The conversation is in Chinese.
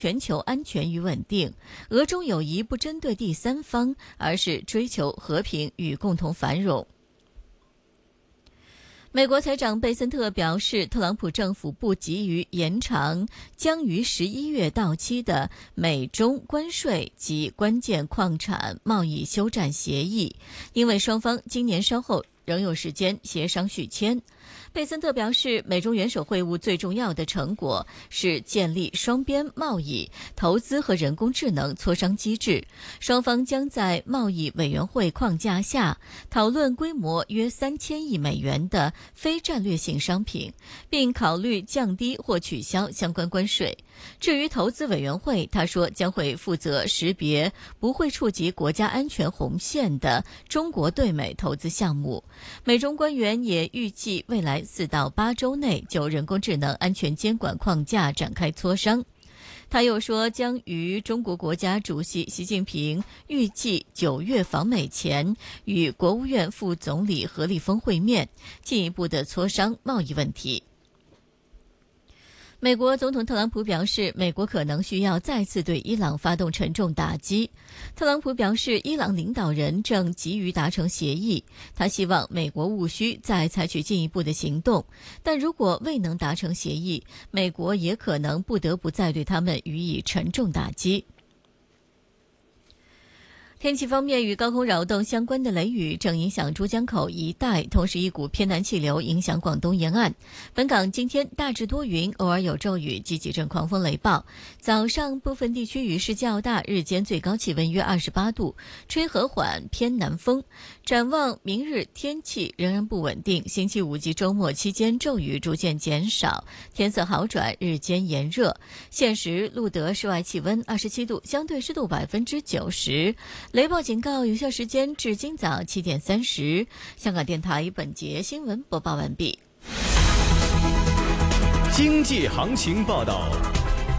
全球安全与稳定。俄中友谊不针对第三方，而是追求和平与共同繁荣。美国财长贝森特表示，特朗普政府不急于延长将于11月到期的美中关税及关键矿产贸易休战协议，因为双方今年稍后仍有时间协商续签。贝森特表示，美中元首会晤最重要的成果是建立双边贸易、投资和人工智能磋商机制，双方将在贸易委员会框架下讨论规模约3000亿美元的非战略性商品，并考虑降低或取消相关关税。至于投资委员会，他说将会负责识别不会触及国家安全红线的中国对美投资项目。美中官员也预计未来4到8周内就人工智能安全监管框架展开磋商。他又说，将于中国国家主席习近平预计9月访美前与国务院副总理何立峰会面，进一步的磋商贸易问题。美国总统特朗普表示，美国可能需要再次对伊朗发动沉重打击。特朗普表示，伊朗领导人正急于达成协议，他希望美国务须再采取进一步的行动，但如果未能达成协议，美国也可能不得不再对他们予以沉重打击。天气方面，与高空扰动相关的雷雨正影响珠江口一带，同时一股偏南气流影响广东沿岸。本港今天大致多云，偶尔有骤雨及几阵狂风雷暴。早上部分地区雨势较大，日间最高气温约28度，吹和缓偏南风。展望明日天气仍然不稳定，星期五及周末期间骤雨逐渐减少，天色好转，日间炎热。现时录得室外气温27度，相对湿度90%。雷暴警告有效时间至今早7点30。香港电台本节新闻播报完毕。 经济行情报道。